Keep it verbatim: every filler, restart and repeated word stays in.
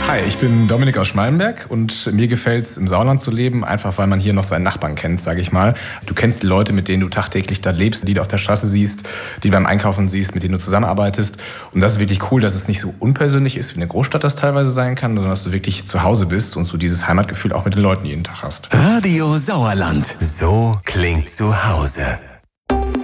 Hi, ich bin Dominik aus Schmallenberg und mir gefällt es, im Sauerland zu leben, einfach weil man hier noch seinen Nachbarn kennt, sage ich mal. Du kennst die Leute, mit denen du tagtäglich da lebst, die du auf der Straße siehst, die du beim Einkaufen siehst, mit denen du zusammenarbeitest. Und das ist wirklich cool, dass es nicht so unpersönlich ist, wie eine Großstadt das teilweise sein kann, sondern dass du wirklich zu Hause bist und so dieses Heimatgefühl auch mit den Leuten jeden Tag hast. Radio Sauerland. So klingt zu Hause.